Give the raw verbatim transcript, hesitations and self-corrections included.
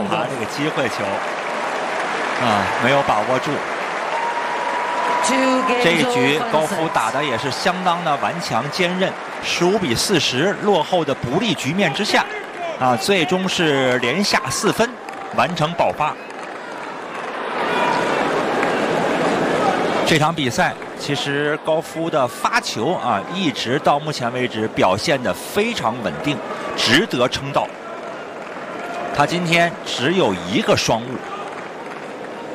啊，这个机会球啊没有把握住。这一局高夫打的也是相当的顽强坚韧，十五比四十落后的不利局面之下，啊，最终是连下四分，完成爆发。这场比赛其实高夫的发球啊，一直到目前为止表现得非常稳定，值得称道。他今天只有一个双误。